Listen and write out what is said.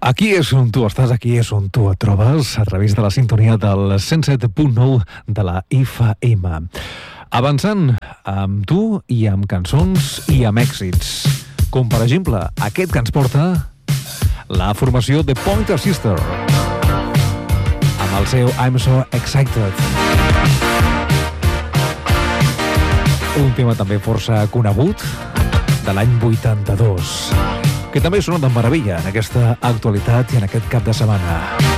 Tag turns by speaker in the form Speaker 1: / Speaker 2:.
Speaker 1: Aquí és on tu estàs, aquí és on tu et trobes, a través de la sintonia del 107.9 de la FM. Avançant amb tu i amb cançons i amb èxits, com per exemple aquest que ens porta la formació The Pointer Sister, amb el seu I'm So Excited. Un tema també força conegut, de l'any 82, que també sona de meravella en aquesta actualitat i en aquest cap de setmana.